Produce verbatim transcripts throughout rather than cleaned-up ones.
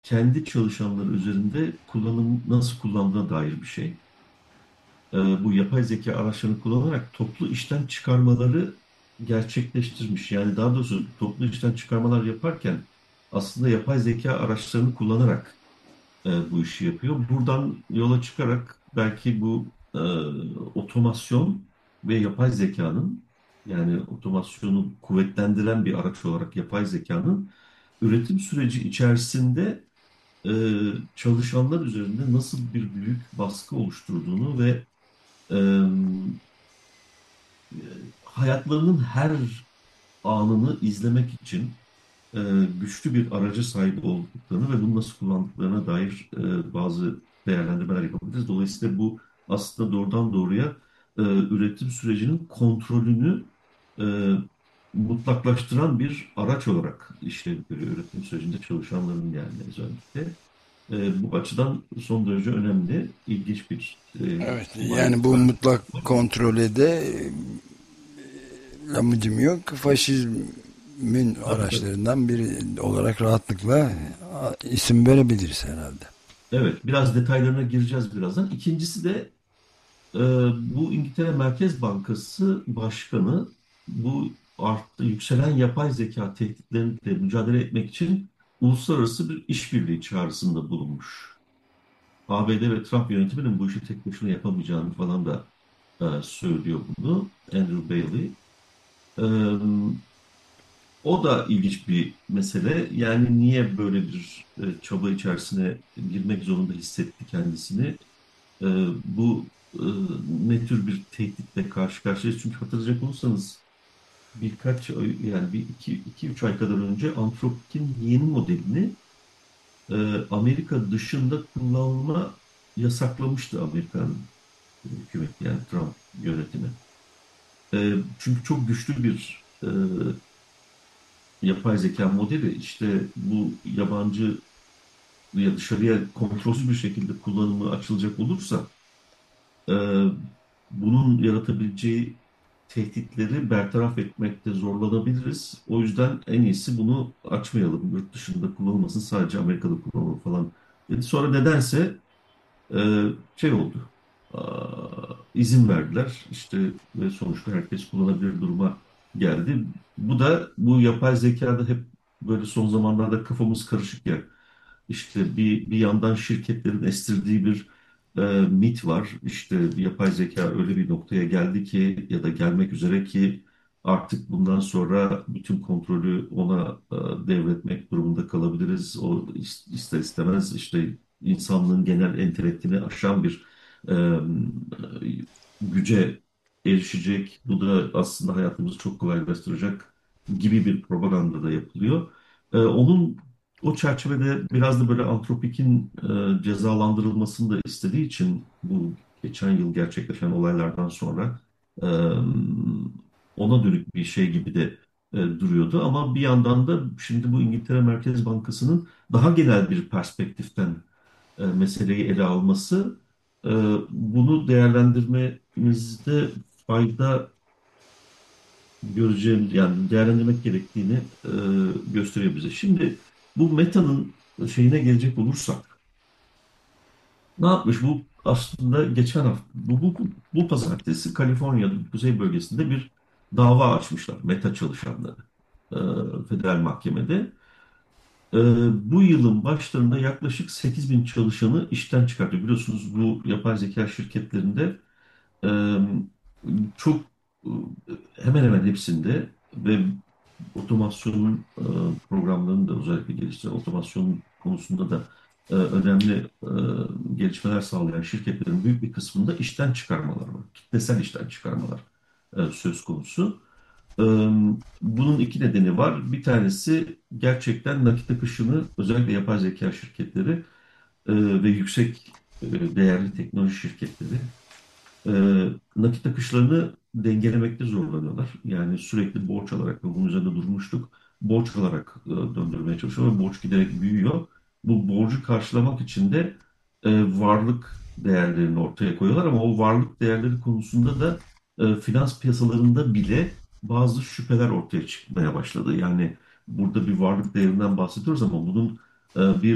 kendi çalışanları üzerinde kullanım nasıl kullandığına dair bir şey. E, bu yapay zeka araçlarını kullanarak toplu işten çıkarmaları gerçekleştirmiş. Yani daha doğrusu toplu işten çıkarmalar yaparken aslında yapay zeka araçlarını kullanarak e, bu işi yapıyor. Buradan yola çıkarak belki bu e, otomasyon ve yapay zekanın, yani otomasyonu kuvvetlendiren bir araç olarak yapay zekanın üretim süreci içerisinde e, çalışanlar üzerinde nasıl bir büyük baskı oluşturduğunu ve e, hayatlarının her anını izlemek için e, güçlü bir aracı sahip olduklarını ve bunu nasıl kullandıklarına dair e, bazı değerlendirmeler yapabiliriz. Dolayısıyla bu aslında doğrudan doğruya e, üretim sürecinin kontrolünü e, mutlaklaştıran bir araç olarak işlev görüyor üretim sürecinde çalışanların, yani özellikle. E, bu açıdan son derece önemli, ilginç bir e, Evet, yani maliyeti bu var. mutlak kontrole de lamıcım yok. Faşizmin Tabii, tabii. araçlarından biri olarak rahatlıkla isim verebiliriz herhalde. Evet, biraz detaylarına gireceğiz birazdan. İkincisi de Ee, bu İngiltere Merkez Bankası Başkanı bu arttı, yükselen yapay zeka tehditleriyle mücadele etmek için uluslararası bir işbirliği çağrısında bulunmuş. A B D ve Trump yönetiminin bu işi tek başına yapamayacağını falan da e, söylüyor bunu Andrew Bailey. Ee, O da ilginç bir mesele. Yani niye böyle bir e, çaba içerisine girmek zorunda hissetti kendisini? Ee, bu e, ne tür bir tehditle karşı karşıyayız? Çünkü hatırlayacak olursanız birkaç ay, yani bir iki, iki üç ay kadar önce Anthropic'in yeni modelini e, Amerika dışında kullanılma yasaklamıştı Amerikan hükümeti, yani Trump yönetimi. E, çünkü çok güçlü bir e, yapay zeka modeli, işte bu yabancı ya dışarıya kontrolsüz bir şekilde kullanımı açılacak olursa e, bunun yaratabileceği tehditleri bertaraf etmekte zorlanabiliriz. O yüzden en iyisi bunu açmayalım. Yurt dışında kullanılmasın, sadece Amerika'da kullanılır falan dedi. Sonra nedense e, şey oldu. Aa, izin verdiler. İşte ve sonuçta herkes kullanabilir duruma geldi. Bu da bu yapay zekada hep böyle son zamanlarda kafamız karışık ya. İşte bir bir yandan şirketlerin estirdiği bir e, mit var. İşte bir yapay zeka öyle bir noktaya geldi ki ya da gelmek üzere ki artık bundan sonra bütün kontrolü ona e, devretmek durumunda kalabiliriz. O is- ister istemez işte insanlığın genel entelektini aşan bir e, güce erişecek. Bu da aslında hayatımızı çok kolaylaştıracak gibi bir propaganda da yapılıyor. E, onun o çerçevede biraz da böyle Antropik'in e, cezalandırılmasını da istediği için bu geçen yıl gerçekleşen olaylardan sonra e, ona dönük bir şey gibi de e, duruyordu. Ama bir yandan da şimdi bu İngiltere Merkez Bankası'nın daha genel bir perspektiften e, meseleyi ele alması e, bunu değerlendirmemizde fayda göreceğimiz, yani değerlendirmek gerektiğini e, gösteriyor bize. Şimdi bu Meta'nın şeyine gelecek olursak ne yapmış? Bu aslında geçen hafta bu, bu, bu pazartesi Kaliforniya'nın kuzey bölgesinde bir dava açmışlar Meta çalışanları e, federal mahkemede. E, Bu yılın başlarında yaklaşık sekiz bin çalışanı işten çıkartıyor. Biliyorsunuz bu yapay zeka şirketlerinde Ee, çok e, hemen hemen hepsinde ve otomasyonun e, programlarını da özellikle geliştiren, otomasyon konusunda da e, önemli e, gelişmeler sağlayan şirketlerin büyük bir kısmında işten çıkarmalar var. Kitlesel işten çıkarmalar e, söz konusu. E, Bunun iki nedeni var. Bir tanesi gerçekten nakit akışını, özellikle yapay zeka şirketleri e, ve yüksek e, değerli teknoloji şirketleri e, nakit akışlarını dengelemekte zorlanıyorlar. Yani sürekli borç alarak, ve bunun üzerinde durmuştuk, borç alarak e, döndürmeye çalışıyor ve borç giderek büyüyor. Bu borcu karşılamak için de e, varlık değerlerini ortaya koyuyorlar, ama o varlık değerleri konusunda da e, finans piyasalarında bile bazı şüpheler ortaya çıkmaya başladı. Yani burada bir varlık değerinden bahsediyoruz ama bunun e, bir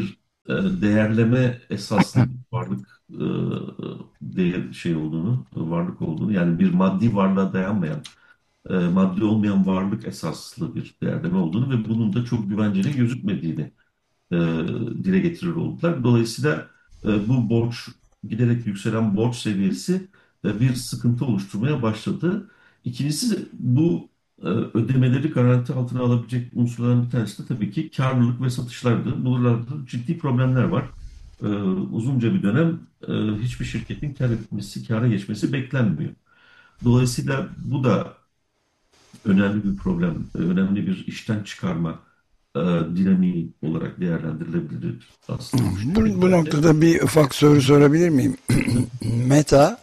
e, değerleme esaslı bir varlık e, değer şey olduğunu, varlık olduğunu, yani bir maddi varlığa dayanmayan, e, maddi olmayan varlık esaslı bir değerleme olduğunu ve bunun da çok güvenceli gözükmediğini e, dile getirir oldular. Dolayısıyla e, bu borç, giderek yükselen borç seviyesi e, bir sıkıntı oluşturmaya başladı. İkincisi, bu e, ödemeleri garanti altına alabilecek unsurların bir tanesi de tabii ki karlılık ve satışlardı. Buralarda ciddi problemler var. E, uzunca bir dönem e, hiçbir şirketin kar etmesi, kâra geçmesi beklenmiyor. Dolayısıyla bu da önemli bir problem, önemli bir işten çıkarma e, dinamiği olarak değerlendirilebilir aslında Bu, bu müşterilerde. noktada bir ufak soru sorabilir miyim? Meta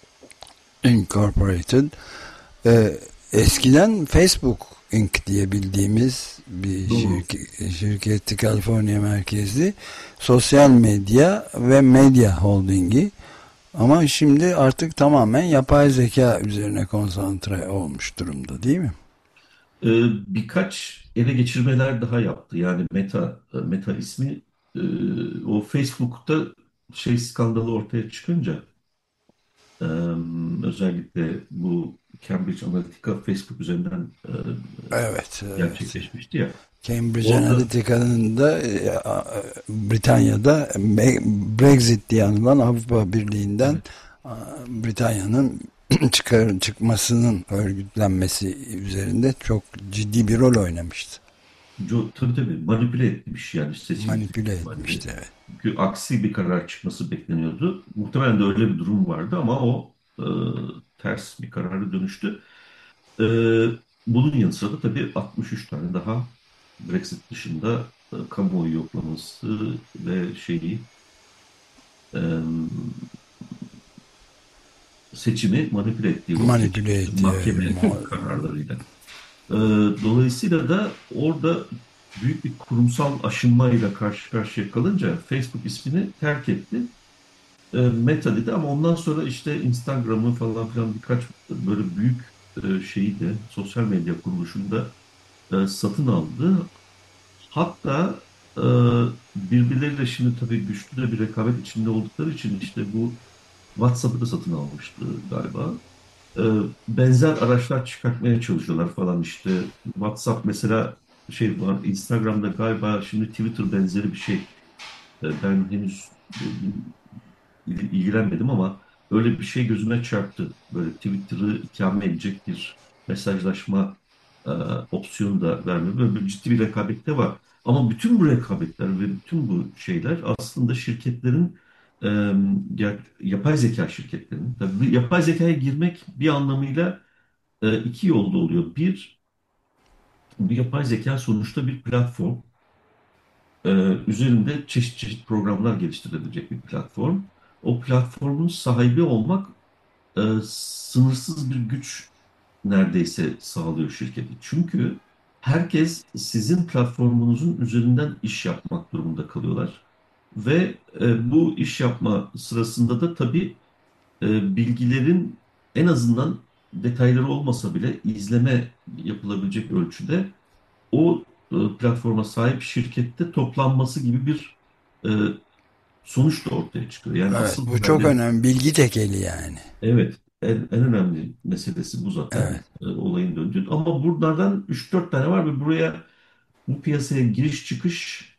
Incorporated, e, eskiden Facebook Inc diye bildiğimiz bir Doğru. şirket, şirketti, Kaliforniya merkezli sosyal medya ve medya holdingi, ama şimdi artık tamamen yapay zeka üzerine konsantre olmuş durumda, değil mi? E, birkaç ele geçirmeler daha yaptı. Yani Meta, e, Meta ismi e, o Facebook'ta şey skandalı ortaya çıkınca, e, özellikle bu Cambridge Analytica Facebook üzerinden e, Evet, evet. gerçekleşmişti ya. Cambridge Orada Analytica'nın da e, a- Britanya'da Me- Brexit diye anılan Avrupa Birliği'nden, evet, a, Britanya'nın çıkar, çıkmasının örgütlenmesi üzerinde çok ciddi bir rol oynamıştı. co- tabii tabii manipüle etmiş yani seçim Manipüle ihtimalini. etmişti, evet. Çünkü aksi bir karar çıkması bekleniyordu. Muhtemelen de öyle bir durum vardı ama o e, ters bir karara dönüştü. E, bunun yanı sıra da tabii altmış üç tane daha Brexit dışında e, kamuoyu yoklaması ve şeyi, e, seçimi manipüle ettiği ortaya Manipüle çıktı ettiği, evet. mahkeme kararlarıyla. E, dolayısıyla da orada büyük bir kurumsal aşınmayla karşı karşıya kalınca Facebook ismini terk etti. E, Meta dedi ama ondan sonra işte Instagram'ı falan filan birkaç böyle büyük e, şeyi de sosyal medya kuruluşunda e, satın aldı. Hatta e, birbirleriyle şimdi tabii güçlü de bir rekabet içinde oldukları için işte bu WhatsApp'ı da satın almıştı galiba. E, benzer araçlar çıkartmaya çalışıyorlar falan işte. WhatsApp mesela şey var, Instagram'da galiba şimdi Twitter benzeri bir şey. E, ben henüz e, il- ilgilenmedim ama öyle bir şey gözüme çarptı. Böyle Twitter'ı ikame edecek bir mesajlaşma e, opsiyonu da vermiyor. Böyle bir ciddi bir rekabet de var. Ama bütün bu rekabetler ve bütün bu şeyler aslında şirketlerin, e, ya- yapay zeka şirketlerinin, tabii bu yapay zekaya girmek bir anlamıyla e, iki yolda oluyor. Bir, bu yapay zeka sonuçta bir platform. E, üzerinde çeşit çeşit programlar geliştirilebilecek bir platform. O platformun sahibi olmak e, sınırsız bir güç neredeyse sağlıyor şirketi. Çünkü herkes sizin platformunuzun üzerinden iş yapmak durumunda kalıyorlar. Ve e, bu iş yapma sırasında da tabii e, bilgilerin en azından detayları olmasa bile izleme yapılabilecek ölçüde o e, platforma sahip şirkette toplanması gibi bir e, sonuç da ortaya çıkıyor. Yani Evet, asıl bu çok herhalde, önemli. Bilgi tekeli yani. evet, en, en önemli meselesi bu Evet. zaten, e, olayın döndüğü. Ama bunlardan üç dört tane var ve buraya, bu piyasaya giriş çıkış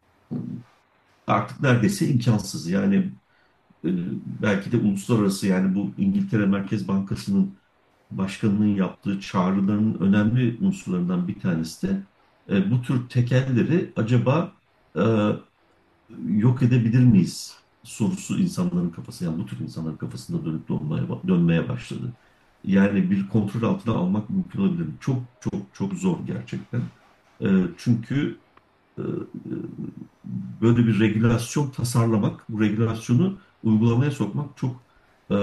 artık neredeyse imkansız. Yani e, belki de uluslararası, yani bu İngiltere Merkez Bankası'nın başkanının yaptığı çağrıların önemli unsurlarından bir tanesi de e, bu tür tekelleri acaba e, yok edebilir miyiz sorusu insanların kafası, yani bu tür insanların kafasında dönüp dönmeye, dönmeye başladı. Yani bir kontrol altına almak mümkün olabilir. Çok çok çok zor gerçekten. E, çünkü e, e, böyle bir regülasyon tasarlamak, bu regülasyonu uygulamaya sokmak çok e,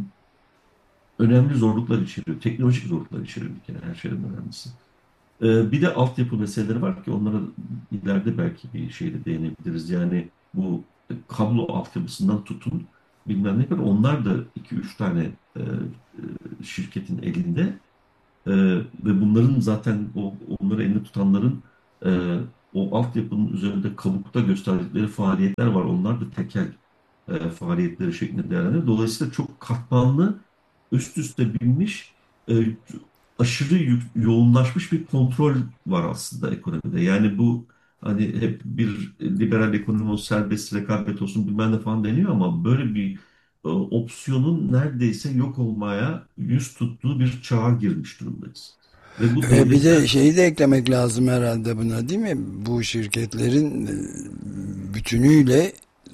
önemli zorluklar içeriyor. Teknolojik zorluklar içeriyor bir kere, her şeyden önemlisi. Ee, bir de altyapı meseleleri var ki onlara ileride belki bir şeyle değinebiliriz. Yani bu kablo altyapısından tutun bilmem ne kadar, onlar da iki üç tane e, e, şirketin elinde. E, ve bunların zaten o onları elinde tutanların e, o altyapının üzerinde kabukta gösterdikleri faaliyetler var. Onlar da tekel e, faaliyetleri şeklinde değerlendirilir. Dolayısıyla çok katmanlı, üst üste binmiş, e, aşırı yük- yoğunlaşmış bir kontrol var aslında ekonomide. Yani bu hani hep bir liberal ekonomi olsun, serbest rekabet olsun bilmem ne falan deniyor ama böyle bir e, opsiyonun neredeyse yok olmaya yüz tuttuğu bir çağa girmiş durumdayız. Ve bu Ve bir devletler de şeyi de eklemek lazım herhalde buna, değil mi? Bu şirketlerin e, bütünüyle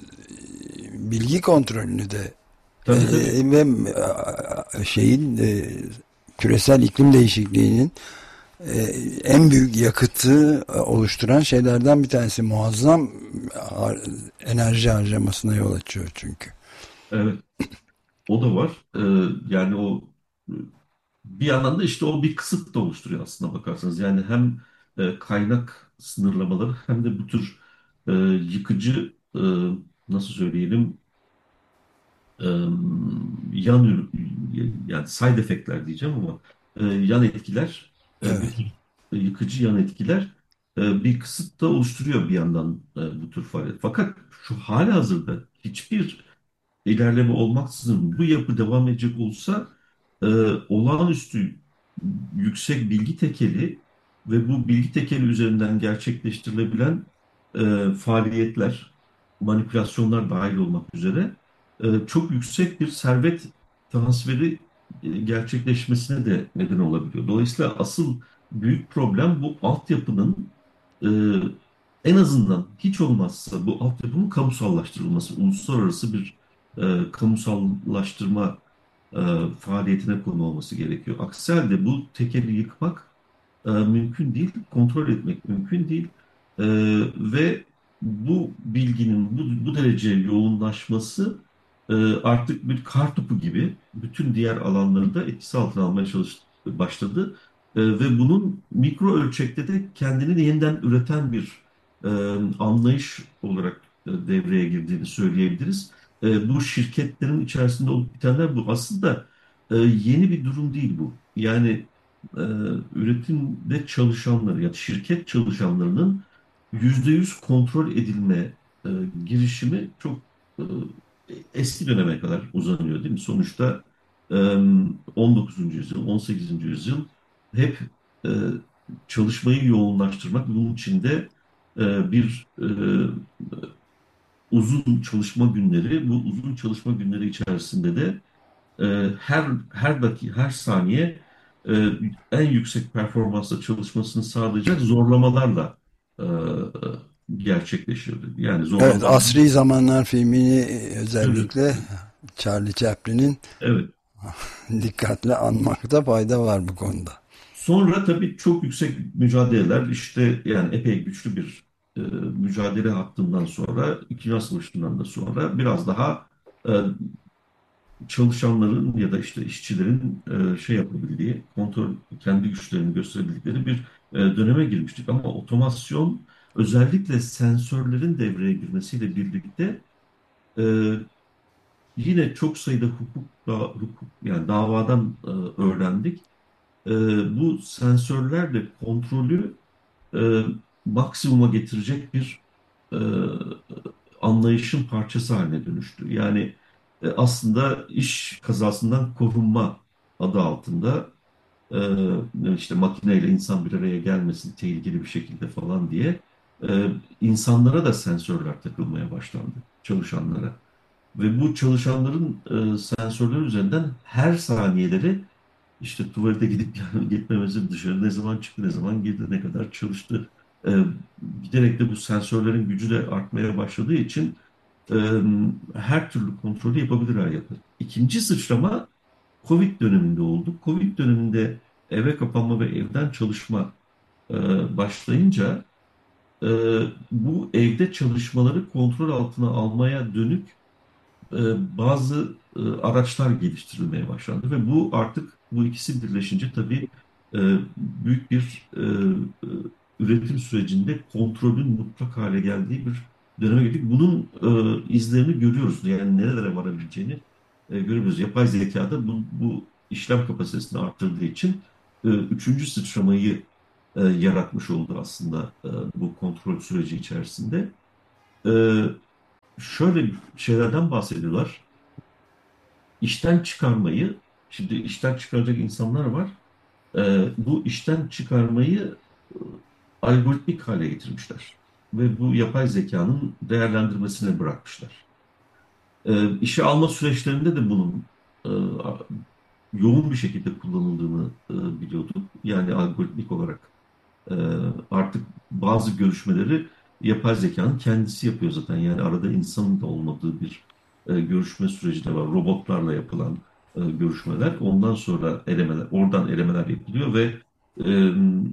bilgi kontrolünü de tabii tabii. e, ve e, şeyin e, küresel iklim değişikliğinin e, en büyük yakıtı e, oluşturan şeylerden bir tanesi, muazzam har- enerji harcamasına yol açıyor çünkü. Evet, o da var. E, yani o bir yandan da işte o bir kısıt da oluşturuyor aslında bakarsanız. Yani hem e, kaynak sınırlamaları hem de bu tür e, yıkıcı e, nasıl söyleyelim e, yan ürün yani side efektler diyeceğim ama e, yan etkiler e, bir Evet. tür yıkıcı yan etkiler e, bir kısıt da oluşturuyor bir yandan e, bu tür faaliyet. Fakat şu halihazırda hiçbir ilerleme olmaksızın bu yapı devam edecek olsa e, olağanüstü yüksek bilgi tekeli ve bu bilgi tekeli üzerinden gerçekleştirilebilen e, faaliyetler, manipülasyonlar dahil olmak üzere e, çok yüksek bir servet transferi e, gerçekleşmesine de neden olabiliyor. Dolayısıyla asıl büyük problem bu altyapının e, en azından hiç olmazsa bu altyapının kamusallaştırılması, uluslararası bir e, kamusallaştırma e, faaliyetine konu olması gerekiyor. Aksi halde bu tekeli yıkmak e, mümkün değil, kontrol etmek mümkün değil. E, ve bu bilginin bu, bu derece yoğunlaşması e, artık bir kar topu gibi bütün diğer alanları da etkisi altına almaya çalış başladı. E, ve bunun mikro ölçekte de kendini yeniden üreten bir e, anlayış olarak e, devreye girdiğini söyleyebiliriz. E, bu şirketlerin içerisinde olup bitenler bu. Aslında e, yeni bir durum değil bu. Yani e, üretimde çalışanları ya şirket çalışanlarının yüzde yüz kontrol edilme e, girişimi çok e, eski döneme kadar uzanıyor değil mi? Sonuçta e, on dokuzuncu yüzyıl, on sekizinci yüzyıl hep e, çalışmayı yoğunlaştırmak, bunun içinde e, bir e, uzun çalışma günleri, bu uzun çalışma günleri içerisinde de e, her her dakika, her saniye e, en yüksek performansla çalışmasını sağlayacak zorlamalarla e, gerçekleşiyordu. Yani Evet, zorlamalar. Asri Zamanlar filmini e, Evet, özellikle Charlie Chaplin'in evet. dikkatle anmakta fayda var bu konuda. Sonra tabii çok yüksek mücadeleler işte yani epey güçlü bir e, mücadele hattından sonra İkinci Dünya Savaşı'ndan da sonra biraz daha e, çalışanların ya da işte işçilerin e, şey yapabildiği, kontrol kendi güçlerini gösterebildikleri bir e, döneme girmiştik. Ama otomasyon özellikle sensörlerin devreye girmesiyle birlikte e, yine çok sayıda hukuk, da, hukuk yani davadan e, öğrendik. E, bu sensörlerle kontrolü e, maksimuma getirecek bir e, anlayışın parçası haline dönüştü. Yani e, aslında iş kazasından korunma adı altında e, işte makineyle insan bir araya gelmesin tehlikeli bir şekilde falan diye e, insanlara da sensörler takılmaya başlandı çalışanlara. Ve bu çalışanların e, sensörler üzerinden her saniyeleri işte tuvalete gidip yani gitmemesi, dışarı ne zaman çıktı, ne zaman girdi, ne kadar çalıştı. Ee, giderek de bu sensörlerin gücü de artmaya başladığı için e, her türlü kontrolü yapabilir hale geldi. İkinci sıçrama Covid döneminde oldu. Covid döneminde eve kapanma ve evden çalışma e, başlayınca e, bu evde çalışmaları kontrol altına almaya dönük e, bazı e, araçlar geliştirilmeye başlandı ve bu artık bu ikisi birleşince tabii e, büyük bir e, e, üretim sürecinde kontrolün mutlak hale geldiği bir döneme girdik. Bunun e, izlerini görüyoruz. Yani nerelere varabileceğini e, görüyoruz. Yapay zekada bu, bu işlem kapasitesini arttırdığı için e, üçüncü sıçramayı e, yaratmış oldu aslında e, bu kontrol süreci içerisinde. E, Şöyle şeylerden bahsediyorlar. İşten çıkarmayı, şimdi işten çıkaracak insanlar var. E, bu işten çıkarmayı e, algoritmik hale getirmişler. Ve bu yapay zekanın değerlendirmesine bırakmışlar. E, işe alma süreçlerinde de bunun e, yoğun bir şekilde kullanıldığını e, biliyorduk. Yani algoritmik olarak e, artık bazı görüşmeleri yapay zekanın kendisi yapıyor zaten. Yani arada insanın da olmadığı bir e, görüşme süreci de var. Robotlarla yapılan e, görüşmeler. Ondan sonra elemeler, oradan elemeler yapılıyor ve e,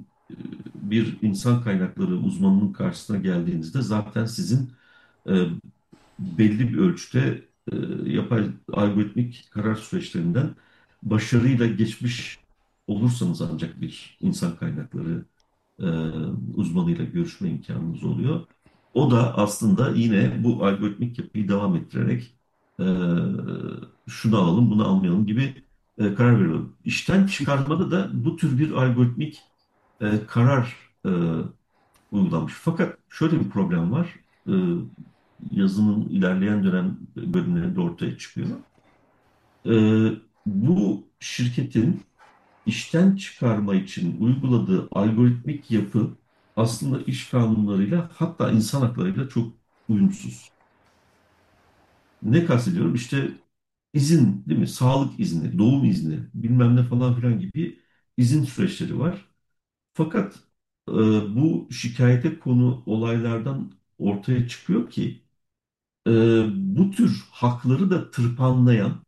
bir insan kaynakları uzmanının karşısına geldiğinizde zaten sizin e, belli bir ölçüde e, yapay algoritmik karar süreçlerinden başarıyla geçmiş olursanız ancak bir insan kaynakları e, uzmanıyla görüşme imkanınız oluyor. O da aslında yine bu algoritmik yapıyı devam ettirerek e, şunu alalım, bunu almayalım gibi e, karar veriyor. İşten çıkarmada da bu tür bir algoritmik e, karar e, uygulanmış. Fakat şöyle bir problem var. E, yazının ilerleyen dönem bölümlerinde ortaya çıkıyor. E, Bu şirketin işten çıkarma için uyguladığı algoritmik yapı aslında iş kanunlarıyla hatta insan haklarıyla çok uyumsuz. Ne kastediyorum? İşte izin, değil mi? Sağlık izni, doğum izni, bilmem ne falan filan gibi izin süreçleri var. Fakat e, bu şikayete konu olaylardan ortaya çıkıyor ki e, bu tür hakları da tırpanlayan,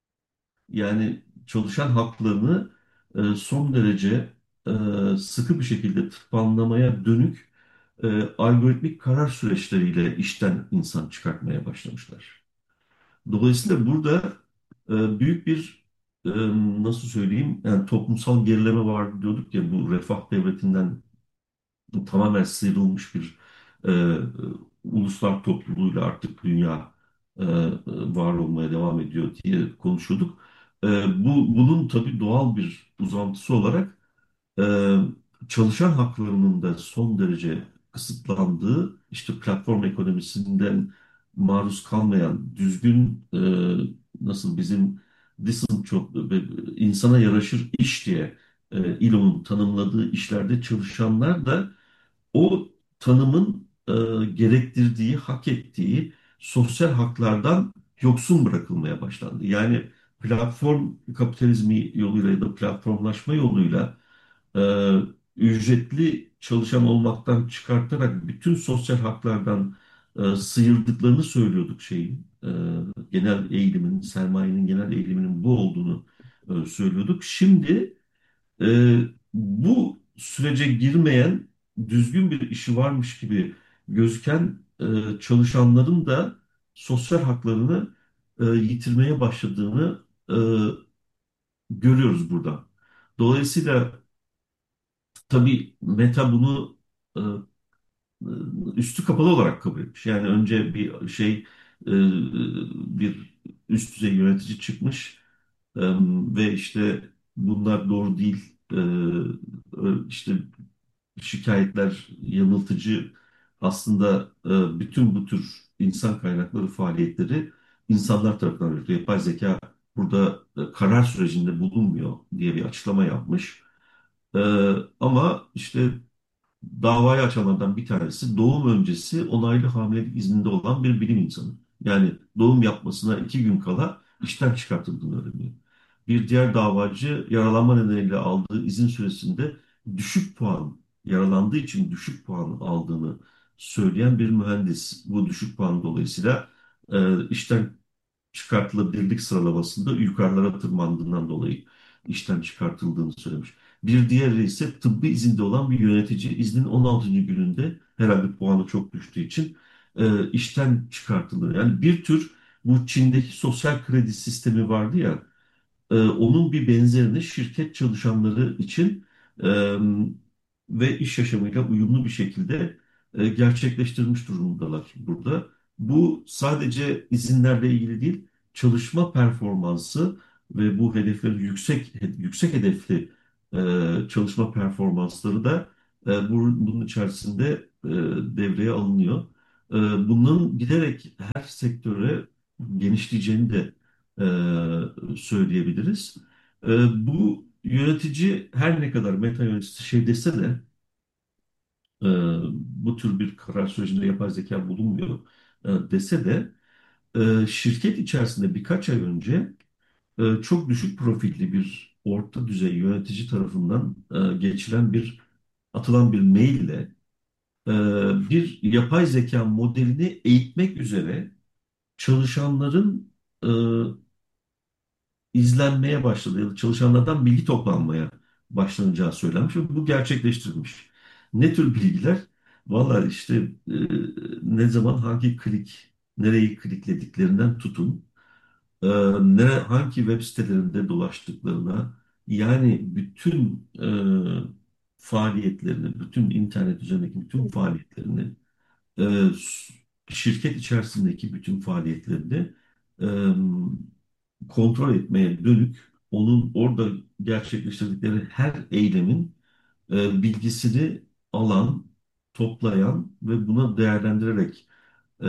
yani çalışan haklarını e, son derece e, sıkı bir şekilde tırpanlamaya dönük e, algoritmik karar süreçleriyle işten insan çıkartmaya başlamışlar. Dolayısıyla burada e, büyük bir e, nasıl söyleyeyim, yani toplumsal gerileme var diyorduk ya, bu refah devletinden tamamen sıyrılmış bir e, e, uluslar topluluğuyla artık dünya e, e, var olmaya devam ediyor diye konuşuyorduk. E, bu bunun tabii doğal bir uzantısı olarak e, çalışan haklarının da son derece kısıtlandığı, işte platform ekonomisinden maruz kalmayan, düzgün e, nasıl bizim decent çok e, insana yaraşır iş diye e, İLO'nun tanımladığı işlerde çalışanlar da o tanımın e, gerektirdiği, hak ettiği sosyal haklardan yoksun bırakılmaya başlandı. Yani platform kapitalizmi yoluyla ya da platformlaşma yoluyla e, ücretli çalışan olmaktan çıkartarak bütün sosyal haklardan e, sıyırdıklarını söylüyorduk şeyin. E, genel eğilimin, sermayenin genel eğiliminin bu olduğunu e, söylüyorduk. Şimdi e, bu sürece girmeyen, düzgün bir işi varmış gibi gözüken e, çalışanların da sosyal haklarını e, yitirmeye başladığını e, görüyoruz burada. Dolayısıyla tabii Meta bunu e, üstü kapalı olarak kabul etmiş. Yani önce bir şey, e, bir üst düzey yönetici çıkmış e, ve işte bunlar doğru değil, e, işte şikayetler yanıltıcı, aslında e, bütün bu tür insan kaynakları faaliyetleri insanlar tarafından yürütülüyor. Yapay zeka burada e, karar sürecinde bulunmuyor diye bir açıklama yapmış. E, Ama işte davayı açanlardan bir tanesi doğum öncesi onaylı hamilelik izninde olan bir bilim insanı. Yani doğum yapmasına iki gün kala işten çıkartıldığını öğreniyor. Bir diğer davacı yaralanma nedeniyle aldığı izin süresinde düşük puan, yaralandığı için düşük puan aldığını söyleyen bir mühendis. Bu düşük puan dolayısıyla e, işten çıkartılabilirlik sıralamasında yukarılara tırmandığından dolayı işten çıkartıldığını söylemiş. Bir diğeri ise tıbbi izinde olan bir yönetici, iznin on altıncı gününde herhalde puanı çok düştüğü için e, işten çıkartıldı. Yani bir tür bu Çin'deki sosyal kredi sistemi vardı ya, e, onun bir benzerini şirket çalışanları için e, ve iş yaşamıyla uyumlu bir şekilde e, gerçekleştirmiş durumdalar burada. Bu sadece izinlerle ilgili değil, çalışma performansı ve bu hedefleri yüksek yüksek hedefli e, çalışma performansları da e, bu- bunun içerisinde e, devreye alınıyor. E, Bunun giderek her sektöre genişleyeceğini de e, söyleyebiliriz. E, Bu yönetici her ne kadar meta yöneticisi şey dese de e, bu tür bir karar sürecinde yapay zeka bulunmuyor e, dese de e, şirket içerisinde birkaç ay önce e, çok düşük profilli bir orta düzey yönetici tarafından e, geçilen bir atılan bir maille e, bir yapay zeka modelini eğitmek üzere çalışanların e, izlenmeye başladı ya da çalışanlardan bilgi toplanmaya başlanacağı söylenmiş ve bu gerçekleştirilmiş. Ne tür bilgiler? Valla işte e, ne zaman hangi klik, nereyi kliklediklerinden tutun, e, nere, hangi web sitelerinde dolaştıklarına, yani bütün e, faaliyetlerini, bütün internet üzerindeki bütün faaliyetlerini, e, şirket içerisindeki bütün faaliyetlerini e, kontrol etmeye dönük, onun orada gerçekleştirdikleri her eylemin e, bilgisini alan, toplayan ve buna değerlendirerek e,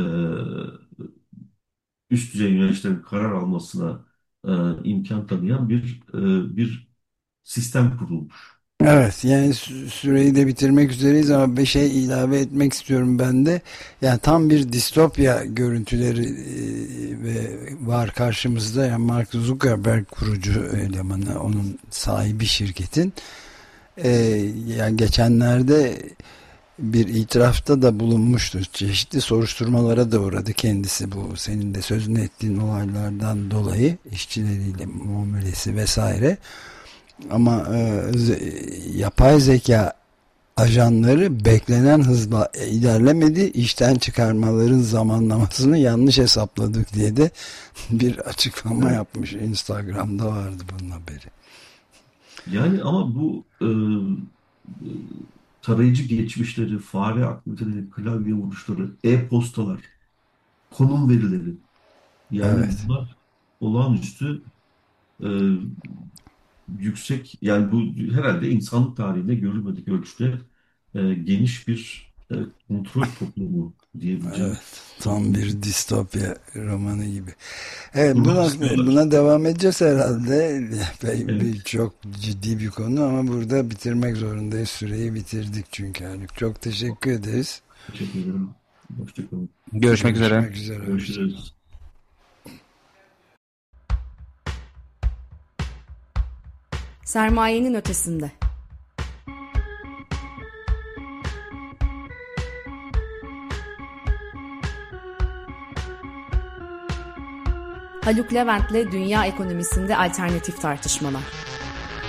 üst düzey yöneticilerin karar almasına e, imkan tanıyan bir e, bir sistem kurulmuş. Evet, yani sü- süreyi de bitirmek üzereyiz ama bir şey ilave etmek istiyorum ben de. Yani tam bir distopya görüntüleri e, ve var karşımızda. Yani Mark Zuckerberg kurucu elemanı, onun sahibi şirketin. E, Yani geçenlerde bir itirafta da bulunmuştu. Çeşitli soruşturmalara da uğradı kendisi, bu senin de sözünü ettiğin olaylardan dolayı, işçileriyle muamelesi vesaire. Ama e, ze- yapay zeka ajanları beklenen hızla ilerlemedi. İşten çıkarmaların zamanlamasını yanlış hesapladık diye de bir açıklama Evet. yapmış. Instagram'da vardı bunun haberi. Yani ama bu e, e, tarayıcı geçmişleri, fare aktiviteleri, klavye vuruşları, e-postalar, konum verileri, yani Evet. bunlar olağanüstü e, yüksek, yani bu herhalde insanlık tarihinde görülmedik ölçüde e, geniş bir e, kontrol toplumu Evet. diyebileceğim. Tam bir distopya romanı gibi. Evet, Kurmak buna, istiyorlar. buna devam edeceğiz herhalde. Bir, Evet. bir çok ciddi bir konu ama burada bitirmek zorundayız. Süreyi bitirdik çünkü. Yani çok teşekkür ederiz. Teşekkür ederim. Hoşçakalın. Görüşmek üzere. Görüşmek üzere. Hoşçakalın. Görüşürüz. Sermayenin ötesinde. Haluk Levent'le dünya ekonomisinde alternatif tartışmalar.